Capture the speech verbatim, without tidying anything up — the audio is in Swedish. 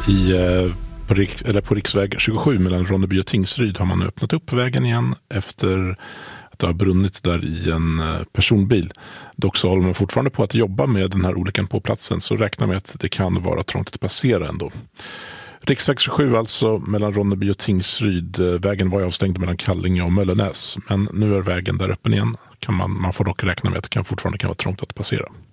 I, på, rik, eller på riksväg tjugosju mellan Ronneby och Tingsryd har man öppnat upp vägen igen efter att det har brunnit där i en personbil. Dock så håller man fortfarande på att jobba med den här olyckan på platsen, så räkna med att det kan vara trångt att passera ändå. Riksväg tjugosju alltså mellan Ronneby och Tingsryd. Vägen var avstängd mellan Kallinge och Möllenäs, men nu är vägen där öppen igen. Kan man, man får dock räkna med att det kan fortfarande kan vara trångt att passera.